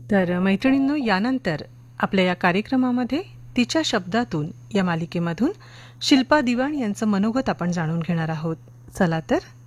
तर मैत्रिणींनो, यानंतर आपल्या या कार्यक्रमामध्ये तिच्या शब्दातून या मालिकेमधून शिल्पा दिवाण यांचं मनोगत आपण जाणून घेणार आहोत. चला तर